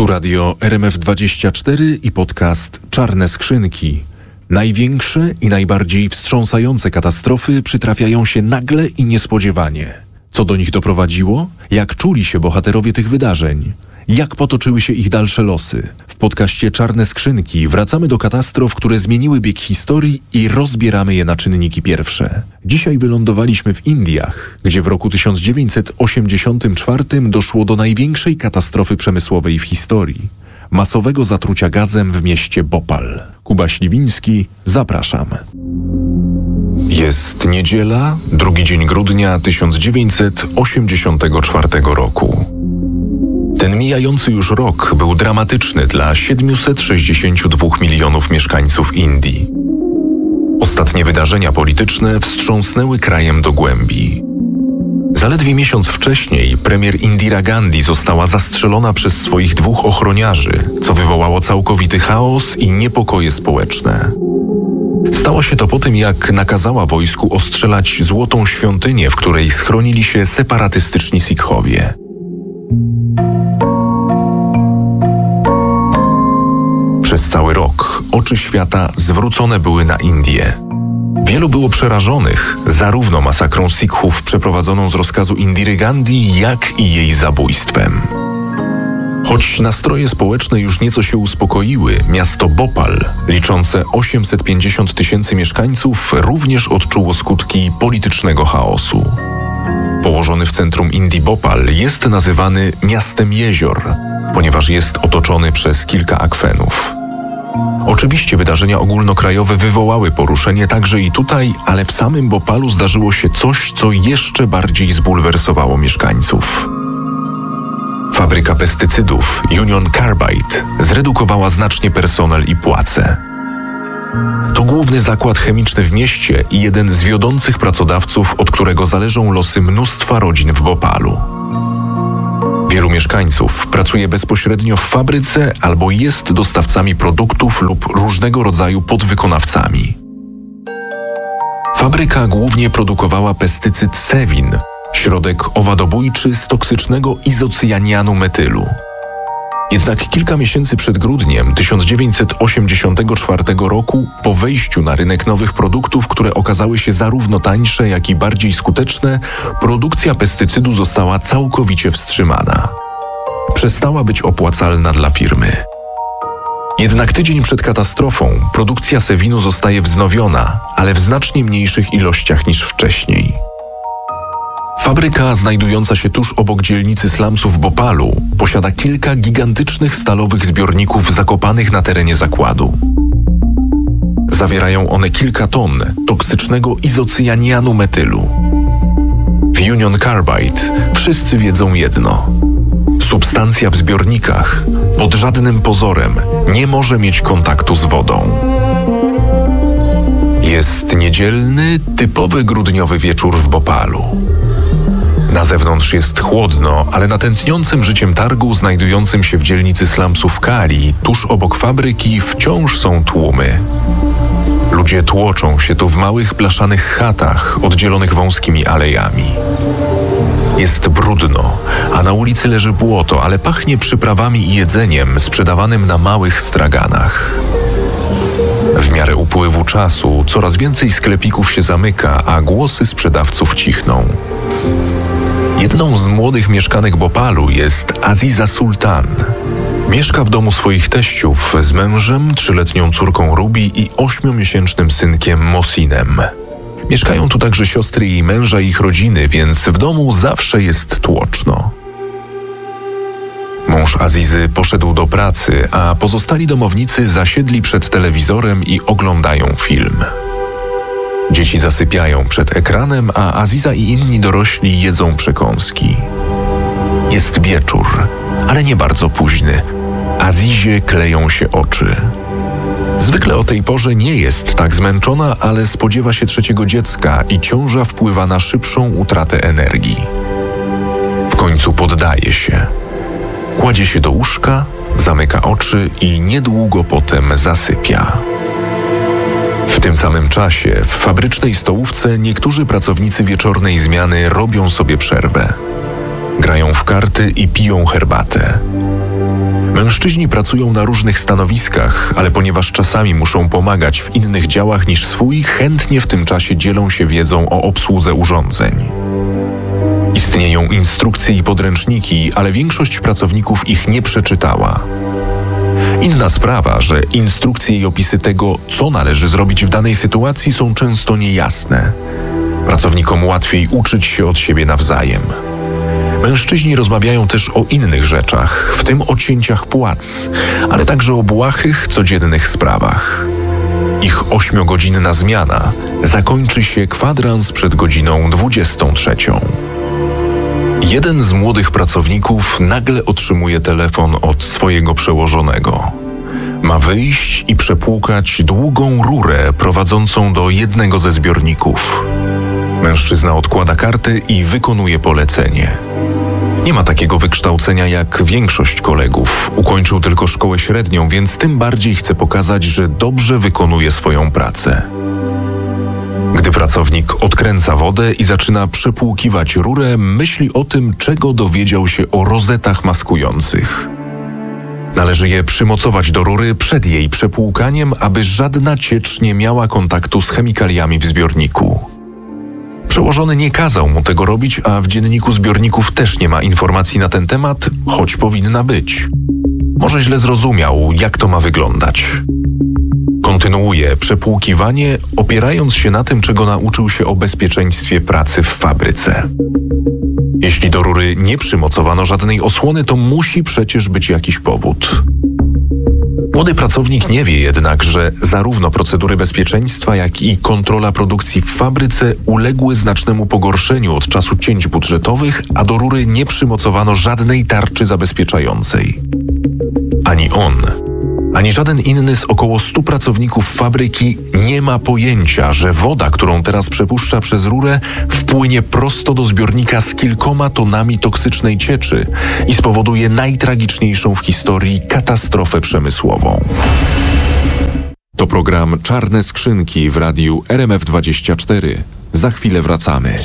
Tu radio RMF24 i podcast Czarne Skrzynki. Największe i najbardziej wstrząsające katastrofy przytrafiają się nagle i niespodziewanie. Co do nich doprowadziło? Jak czuli się bohaterowie tych wydarzeń? Jak potoczyły się ich dalsze losy? W podcaście Czarne Skrzynki wracamy do katastrof, które zmieniły bieg historii i rozbieramy je na czynniki pierwsze. Dzisiaj wylądowaliśmy w Indiach, gdzie w roku 1984 doszło do największej katastrofy przemysłowej w historii. Masowego zatrucia gazem w mieście Bhopal. Kuba Śliwiński, zapraszam. Jest niedziela, 2 dzień grudnia 1984 roku. Ten mijający już rok był dramatyczny dla 762 milionów mieszkańców Indii. Ostatnie wydarzenia polityczne wstrząsnęły krajem do głębi. Zaledwie miesiąc wcześniej premier Indira Gandhi została zastrzelona przez swoich 2 ochroniarzy, co wywołało całkowity chaos i niepokoje społeczne. Stało się to po tym, jak nakazała wojsku ostrzelać złotą świątynię, w której schronili się separatystyczni Sikhowie. Przez cały rok oczy świata zwrócone były na Indię. Wielu było przerażonych zarówno masakrą Sikhów przeprowadzoną z rozkazu Indiry Gandhi, jak i jej zabójstwem. Choć nastroje społeczne już nieco się uspokoiły, miasto Bhopal, liczące 850 000 mieszkańców, również odczuło skutki politycznego chaosu. Położony w centrum Indii Bhopal jest nazywany miastem jezior, ponieważ jest otoczony przez kilka akwenów. Oczywiście wydarzenia ogólnokrajowe wywołały poruszenie także i tutaj, ale w samym Bhopalu zdarzyło się coś, co jeszcze bardziej zbulwersowało mieszkańców. Fabryka pestycydów Union Carbide zredukowała znacznie personel i płace. To główny zakład chemiczny w mieście i jeden z wiodących pracodawców, od którego zależą losy mnóstwa rodzin w Bhopalu. Wielu mieszkańców pracuje bezpośrednio w fabryce albo jest dostawcami produktów lub różnego rodzaju podwykonawcami. Fabryka głównie produkowała pestycyd Sevin, środek owadobójczy z toksycznego izocyanianu metylu. Jednak kilka miesięcy przed grudniem 1984 roku, po wejściu na rynek nowych produktów, które okazały się zarówno tańsze, jak i bardziej skuteczne, produkcja pestycydu została całkowicie wstrzymana. Przestała być opłacalna dla firmy. Jednak tydzień przed katastrofą produkcja Sevinu zostaje wznowiona, ale w znacznie mniejszych ilościach niż wcześniej. Fabryka, znajdująca się tuż obok dzielnicy slumsów w Bhopalu, posiada kilka gigantycznych stalowych zbiorników zakopanych na terenie zakładu. Zawierają one kilka ton toksycznego izocyanianu metylu. W Union Carbide wszyscy wiedzą jedno. Substancja w zbiornikach pod żadnym pozorem nie może mieć kontaktu z wodą. Jest niedzielny, typowy grudniowy wieczór w Bhopalu. Na zewnątrz jest chłodno, ale na tętniącym życiem targu znajdującym się w dzielnicy slumsów Kali, tuż obok fabryki, wciąż są tłumy. Ludzie tłoczą się tu w małych blaszanych chatach oddzielonych wąskimi alejami. Jest brudno, a na ulicy leży błoto, ale pachnie przyprawami i jedzeniem sprzedawanym na małych straganach. W miarę upływu czasu coraz więcej sklepików się zamyka, a głosy sprzedawców cichną. Jedną z młodych mieszkanek Bhopalu jest Aziza Sultan. Mieszka w domu swoich teściów z mężem, 3-letnią córką Ruby i 8-miesięcznym synkiem Mohsinem. Mieszkają tu także siostry jej męża i ich rodziny, więc w domu zawsze jest tłoczno. Mąż Azizy poszedł do pracy, a pozostali domownicy zasiedli przed telewizorem i oglądają film. Dzieci zasypiają przed ekranem, a Aziza i inni dorośli jedzą przekąski. Jest wieczór, ale nie bardzo późny. Azizie kleją się oczy. Zwykle o tej porze nie jest tak zmęczona, ale spodziewa się 3. dziecka i ciąża wpływa na szybszą utratę energii. W końcu poddaje się. Kładzie się do łóżka, zamyka oczy i niedługo potem zasypia. W tym samym czasie w fabrycznej stołówce niektórzy pracownicy wieczornej zmiany robią sobie przerwę. Grają w karty i piją herbatę. Mężczyźni pracują na różnych stanowiskach, ale ponieważ czasami muszą pomagać w innych działach niż swój, chętnie w tym czasie dzielą się wiedzą o obsłudze urządzeń. Istnieją instrukcje i podręczniki, ale większość pracowników ich nie przeczytała. Inna sprawa, że instrukcje i opisy tego, co należy zrobić w danej sytuacji, są często niejasne. Pracownikom łatwiej uczyć się od siebie nawzajem. Mężczyźni rozmawiają też o innych rzeczach, w tym o cięciach płac, ale także o błahych, codziennych sprawach. Ich 8-godzinna zmiana zakończy się kwadrans przed godziną 23. Jeden z młodych pracowników nagle otrzymuje telefon od swojego przełożonego. Ma wyjść i przepłukać długą rurę prowadzącą do jednego ze zbiorników. Mężczyzna odkłada karty i wykonuje polecenie. Nie ma takiego wykształcenia jak większość kolegów. Ukończył tylko szkołę średnią, więc tym bardziej chce pokazać, że dobrze wykonuje swoją pracę. Gdy pracownik odkręca wodę i zaczyna przepłukiwać rurę, myśli o tym, czego dowiedział się o rozetach maskujących. Należy je przymocować do rury przed jej przepłukaniem, aby żadna ciecz nie miała kontaktu z chemikaliami w zbiorniku. Przełożony nie kazał mu tego robić, a w dzienniku zbiorników też nie ma informacji na ten temat, choć powinna być. Może źle zrozumiał, jak to ma wyglądać. Kontynuuje przepłukiwanie, opierając się na tym, czego nauczył się o bezpieczeństwie pracy w fabryce. Jeśli do rury nie przymocowano żadnej osłony, to musi przecież być jakiś powód. Młody pracownik nie wie jednak, że zarówno procedury bezpieczeństwa, jak i kontrola produkcji w fabryce uległy znacznemu pogorszeniu od czasu cięć budżetowych, a do rury nie przymocowano żadnej tarczy zabezpieczającej. Ani on, ani żaden inny z około 100 pracowników fabryki nie ma pojęcia, że woda, którą teraz przepuszcza przez rurę, wpłynie prosto do zbiornika z kilkoma tonami toksycznej cieczy i spowoduje najtragiczniejszą w historii katastrofę przemysłową. To program Czarne Skrzynki w radiu RMF24. Za chwilę wracamy.